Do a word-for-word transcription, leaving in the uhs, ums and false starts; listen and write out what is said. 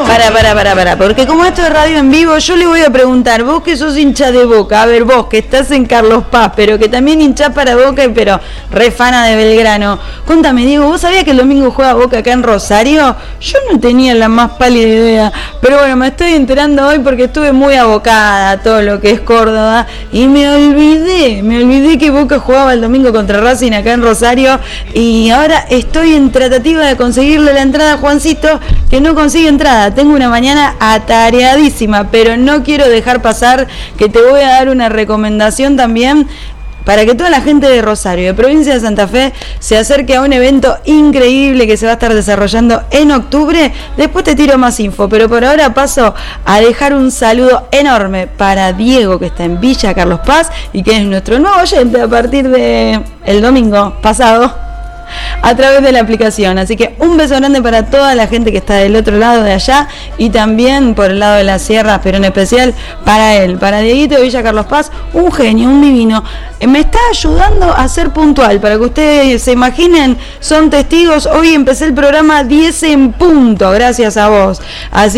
Para, para, para, para, porque como esto es radio en vivo, yo le voy a preguntar, vos que sos hincha de Boca, a ver, vos que estás en Carlos Paz, pero que también hinchás para Boca, pero re fana de Belgrano, contame, Diego, ¿vos sabías que el domingo juega Boca acá en Rosario? Yo no tenía la más pálida idea, pero bueno, me estoy enterando hoy porque estuve muy abocada a todo lo que es Córdoba, y me olvidé, me olvidé que Boca jugaba el domingo contra Racing acá en Rosario, y ahora estoy en tratativa de conseguirle la entrada a Juancito, que no consigue entrada. Tengo una mañana atareadísima, pero no quiero dejar pasar que te voy a dar una recomendación también para que toda la gente de Rosario, de provincia de Santa Fe, se acerque a un evento increíble que se va a estar desarrollando en octubre. Después te tiro más info, pero por ahora paso a dejar un saludo enorme para Diego, que está en Villa Carlos Paz y que es nuestro nuevo oyente a partir de el domingo pasado a través de la aplicación. Así que un beso grande para toda la gente que está del otro lado de allá y también por el lado de las sierras, pero en especial para él, para Dieguito de Villa Carlos Paz, un genio, un divino. Me está ayudando a ser puntual, para que ustedes se imaginen, son testigos. Hoy empecé el programa diez en punto, gracias a vos. Así